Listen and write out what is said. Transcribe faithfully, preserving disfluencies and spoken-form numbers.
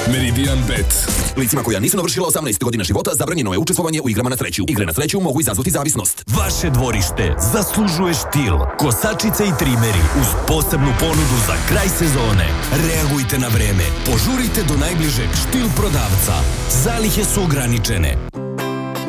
Meridian Bet. Licima koja nisu navršila osamnaest godina života zabranjeno je učestvovanje u igrama na sreću. Igre na sreću mogu izazvati zavisnost. Vaše dvorište zaslužuje štil. Kosačice i trimeri uz posebnu ponudu za kraj sezone. Reagujte na vreme. Požurite do najbližeg štil prodavca. Zalihe su ograničene.